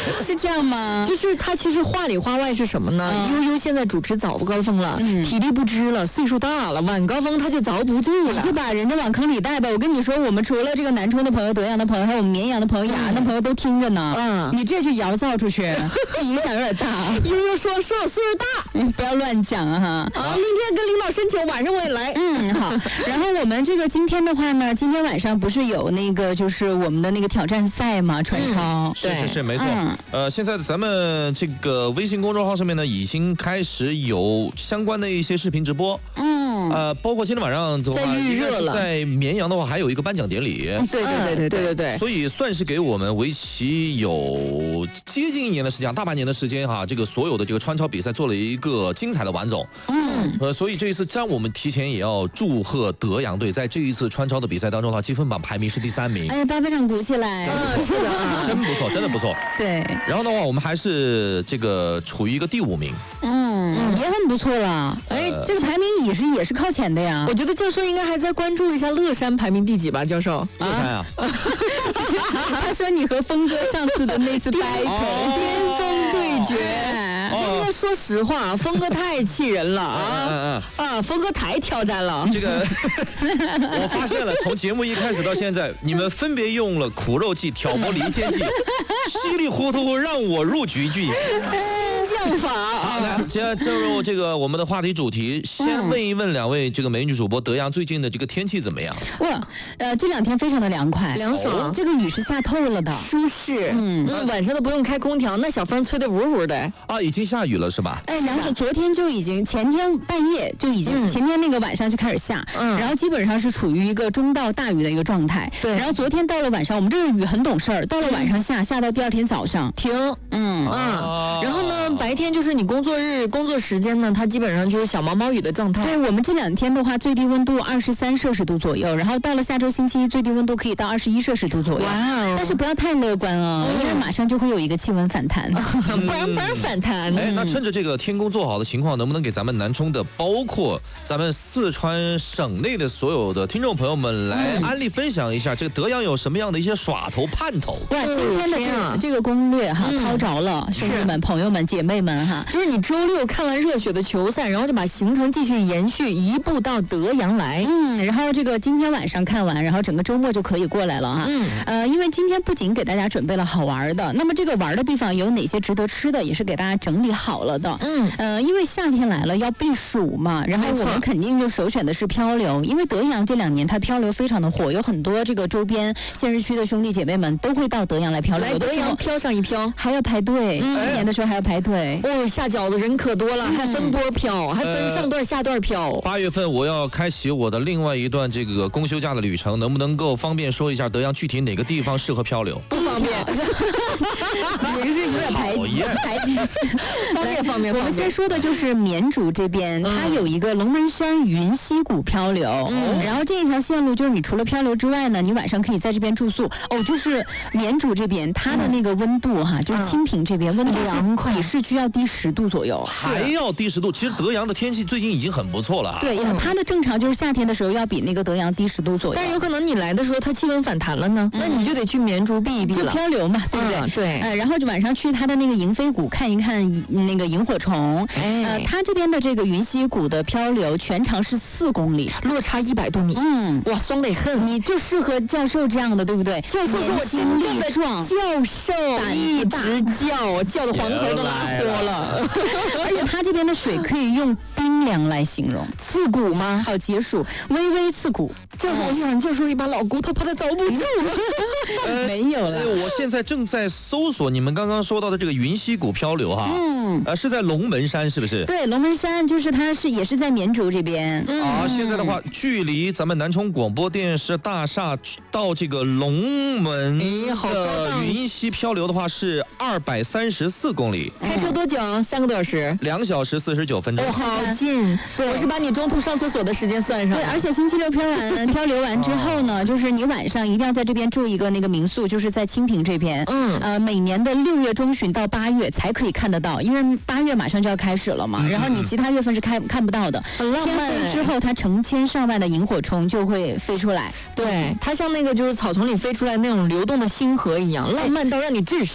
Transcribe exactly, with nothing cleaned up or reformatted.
是这样吗？ 就是他其实话里话外是什么呢？嗯、悠悠现在主持早高峰了，嗯、体力不支了，岁数大了，晚高峰他就遭不住了， 你就把人家往坑里带吧。我跟你说，我们除了这个南充的朋友、德阳的朋友，还有我们绵阳的朋友、雅安的朋友都听着呢。嗯，你这去谣造出去，影响有点大。 悠悠说说我岁数大， 你不要乱讲啊哈！ 啊，明天跟领导申请，晚上我也来。 嗯，好。然后我们这个今天的话呢，今天晚上不是有那个就是我们的那个挑战赛嘛，传超。 是是是，没错。嗯、呃，现在咱们这个微信公众号上面呢，已经开始有相关的一些视频直播。嗯。呃，包括今天晚上的话， 在预热了， 在绵阳的话，还有一个颁奖典礼。 嗯、对对对对对对对。 所以算是给我们为期有接近一年的时间，大半年的时间哈，这个所有的这个川超比赛做了一个精彩的完总。嗯。呃，所以这一次，让我们提前也要祝贺德阳队在这一次川超的比赛当中，它积分榜排名是第三名。 哎，把非常鼓起来。 嗯，是的， 真不错，真的不错。 对。 然后的话，我们还是这个处于一个第五名。 嗯，也很不错了。哎，呃、这个排名也是也是靠前的呀。 我觉得教授应该还在关注一下乐山排名第几吧，教授。 乐山啊。 他说你和峰哥上次的那次 battle 巅峰对决。峰哥，说实话，峰哥太气人了啊！嗯嗯啊，峰哥太挑战了。 这个我发现了，从节目一开始到现在，你们分别用了苦肉计、挑拨离间计，稀里糊涂让我入局计。 降法好，来，接着进入这个我们的话题主题，先问一问两位这个美女主播，德阳最近的这个天气怎么样？ 哇，呃，这两天非常的凉快， 凉爽， 这个雨是下透了的， 舒适。嗯嗯，晚上都不用开空调，那小风吹得呜呜的。 啊，已经下雨了是吧？ 哎，凉爽，昨天就已经，前天半夜就已经，嗯、前天那个晚上就开始下，嗯，然后基本上是处于一个中到大雨的一个状态。对，然后昨天到了晚上，我们这个雨很懂事儿，到了晚上下，下到第二天早上停。 嗯啊，然后呢，白天就是你工作日工作时间呢，它基本上就是小毛毛雨的状态。 对，我们这两天的话，最低温度二十三摄氏度左右，然后到了下周星期一，最低温度可以到二十一摄氏度左右。哇哦！但是不要太乐观哦，嗯、因为马上就会有一个气温反弹， 嘣嘣反弹。 哎，那趁着这个天公做好的情况，能不能给咱们南充的，包括咱们四川省内的所有的听众朋友们来安利分享一下，这个德阳有什么样的一些耍头盼头？ 哇，今天的这个这个攻略哈，抛着了，兄弟们、朋友们、姐妹们哈， 就是你周六看完热血的球赛，然后就把行程继续延续，一步到德阳来。 嗯，然后这个今天晚上看完，然后整个周末就可以过来了哈。嗯，呃，因为今天不仅给大家准备了好玩的，那么这个玩的地方有哪些值得吃的，也是给大家整理好了的。嗯，呃，因为夏天来了要避暑嘛，然后我们肯定就首选的是漂流，因为德阳这两年它漂流非常的火，有很多这个周边县市区的兄弟姐妹们都会到德阳来漂流， 来德阳漂上一漂， 还要排队，今年的时候还要排队。 哦，下饺子人可多了，还分波漂，还分上段下段漂。 八月份我要开启我的另外一段这个公休假的旅程，能不能够方便说一下德阳具体哪个地方适合漂流？ 不方便， 也是有点排排挤。 方便方便。 我们先说的就是绵竹这边，它有一个龙门山云溪谷漂流，嗯，然后这一条线路就是你除了漂流之外呢，你晚上可以在这边住宿。哦，就是绵竹这边它的那个温度哈，就是清平这边温度是比市区要低十度左右， 还要低十度。其实德阳的天气最近已经很不错了。 对，它的正常就是夏天的时候要比那个德阳低十度左右。 但是有可能你来的时候它气温反弹了呢，那你就得去绵竹避一避了， 就漂流嘛，对不对？ 对。 呃，然后就晚上去它的那个萤飞谷看一看那个萤火虫。呃，它这边的这个云溪谷的漂流全长是四公里， 落差一百多米。嗯，哇，酸得很。 你就适合教授这样的，对不对？ 教授是我真正的壮教授，一直叫，叫的黄头都拉豁了。 而且它这边的水可以用冰凉来形容， 刺骨吗？ 好解暑，微微刺骨。 教授，我想教授一把老骨头，怕他遭不住。 没有了。 我现在正在搜索你们刚刚说到的这个云溪谷漂流哈。嗯。呃，是在龙门山是不是？ 对，龙门山就是它是也是在绵竹这边。 嗯。啊，现在的话，距离咱们南充广播电视大厦到这个龙门的云溪漂流的话是二百三十四公里。 开车多久？三个多小时。 两小时四十九分钟。 哦，好近。对，我是把你中途上厕所的时间算上。 对，而且星期六漂完漂流完之后呢，就是你晚上一定要在这边住一个那个民宿，就是在清平这边。嗯。呃，每年的六月中旬到八月才可以看得到，因为八月马上就要开始了嘛。嗯、然后你其他月份是看看不到的。 很浪漫。 天黑之后，它成千上万的萤火虫就会飞出来。 对，它像那个就是草丛里飞出来那种流动的星河一样，浪漫到让你窒息。